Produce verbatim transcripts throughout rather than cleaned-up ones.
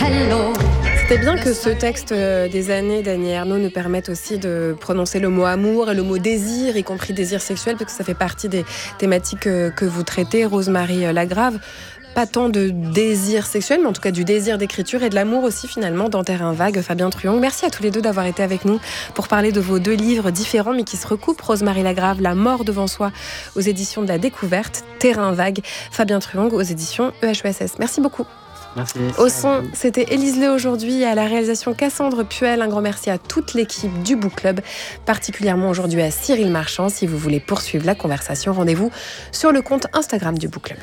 hello. C'est bien que ce texte des années d'Annie Ernaux nous permette aussi de prononcer le mot amour et le mot désir, y compris désir sexuel, parce que ça fait partie des thématiques que vous traitez, Rosemarie Lagrave. Pas tant de désir sexuel, mais en tout cas du désir d'écriture et de l'amour aussi finalement dans Terrain Vague. Fabien Truong, merci à tous les deux d'avoir été avec nous pour parler de vos deux livres différents mais qui se recoupent. Rosemarie Lagrave, La mort devant soi aux éditions de la Découverte, Terrain Vague, Fabien Truong aux éditions E H E S S. Merci beaucoup. Merci. Au son, c'était Élise Lé aujourd'hui et à la réalisation Cassandre Puel. Un grand merci à toute l'équipe du Book Club, particulièrement aujourd'hui à Cyril Marchand. Si vous voulez poursuivre la conversation, rendez-vous sur le compte Instagram du Book Club.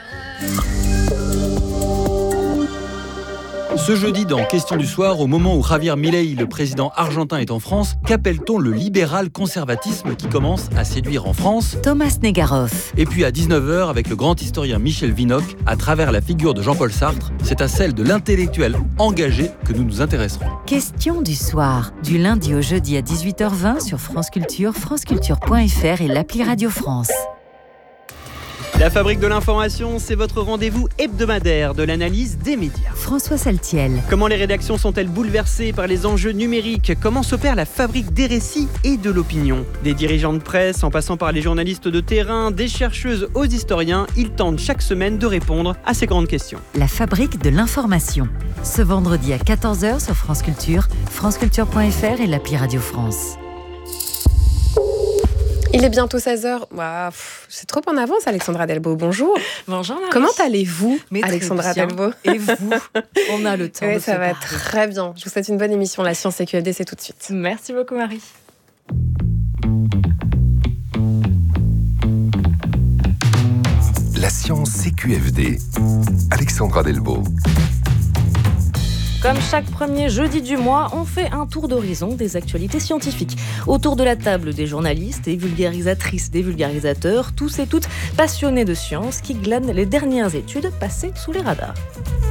Ce jeudi, dans Question du soir, au moment où Javier Milei, le président argentin, est en France, qu'appelle-t-on le libéral-conservatisme qui commence à séduire en France ? Thomas Negaroff. Et puis à dix-neuf heures, avec le grand historien Michel Vinocq, à travers la figure de Jean-Paul Sartre, c'est à celle de l'intellectuel engagé que nous nous intéresserons. Question du soir, du lundi au jeudi à dix-huit heures vingt sur France Culture, franceculture point f r et l'appli Radio France. La Fabrique de l'information, c'est votre rendez-vous hebdomadaire de l'analyse des médias. François Saltiel. Comment les rédactions sont-elles bouleversées par les enjeux numériques ? Comment s'opère la fabrique des récits et de l'opinion ? Des dirigeants de presse, en passant par les journalistes de terrain, des chercheuses aux historiens, ils tentent chaque semaine de répondre à ces grandes questions. La Fabrique de l'information. Ce vendredi à quatorze heures sur France Culture, franceculture point f r et l'appli Radio France. Il est bientôt seize heures. Wow, c'est trop en avance, Alexandra Delbo. Bonjour. Bonjour, Marie. Comment allez-vous, Mais Alexandra très bien. Delbo ? Et vous ? On a le temps Oui, de ça se va parler. très bien. Je vous souhaite une bonne émission. La science et Q F D, c'est tout de suite. Merci beaucoup, Marie. La science C Q F D. Alexandra Delbo. Comme chaque premier jeudi du mois, on fait un tour d'horizon des actualités scientifiques. Autour de la table, des journalistes, des vulgarisatrices, des vulgarisateurs, tous et toutes passionnés de science qui glanent les dernières études passées sous les radars.